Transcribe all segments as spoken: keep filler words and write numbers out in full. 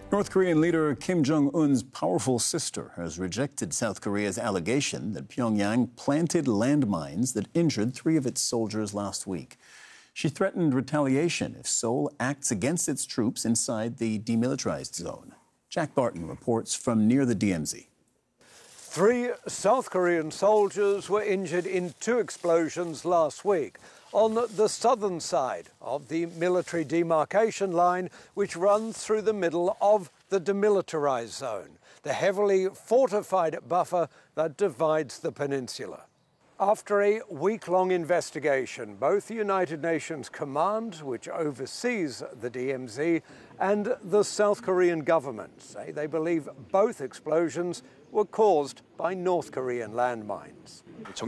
North Korean leader Kim Jong-un's powerful sister has rejected South Korea's allegation that Pyongyang planted landmines that injured three of its soldiers last week. She threatened retaliation if Seoul acts against its troops inside the demilitarized zone. Jack Barton reports from near the D M Z. Three South Korean soldiers were injured in two explosions last week on the southern side of the military demarcation line, which runs through the middle of the demilitarized zone, the heavily fortified buffer that divides the peninsula. After a week-long investigation, both the United Nations Command, which oversees the D M Z, and the South Korean government say they believe both explosions were caused by North Korean landmines.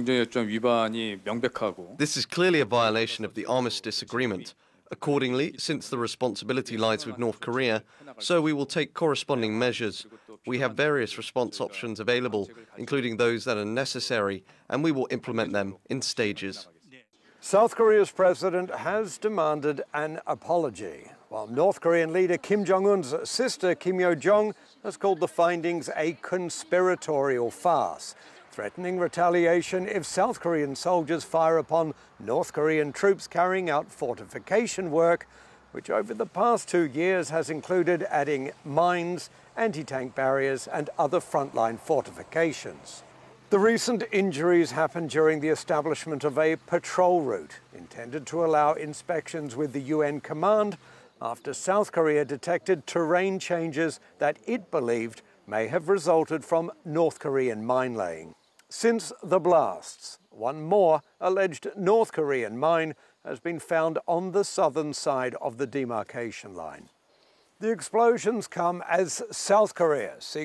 This is clearly a violation of the armistice agreement. Accordingly, since the responsibility lies with North Korea, so we will take corresponding measures. We have various response options available, including those that are necessary, and we will implement them in stages. South Korea's president has demanded an apology, while North Korean leader Kim Jong-un's sister, Kim Yo-jong, has called the findings a conspiratorial farce, threatening retaliation if South Korean soldiers fire upon North Korean troops carrying out fortification work, which over the past two years has included adding mines, anti-tank barriers and other frontline fortifications. The recent injuries happened during the establishment of a patrol route intended to allow inspections with the U N command after South Korea detected terrain changes that it believed may have resulted from North Korean mine laying. Since the blasts, one more alleged North Korean mine has been found on the southern side of the demarcation line. The explosions come as South Korea seeks